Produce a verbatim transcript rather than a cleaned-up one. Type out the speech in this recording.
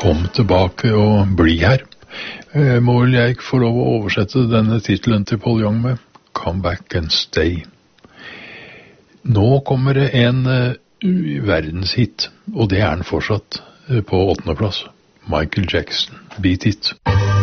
Kom tilbake og bli her. Eh, må vel jeg få lov å oversette denne titelen til Paul Young med Come back and stay. Nå kommer det en uh, verdenshit, og det er den fortsatt uh, på åttende plass. Michael Jackson, Beat It.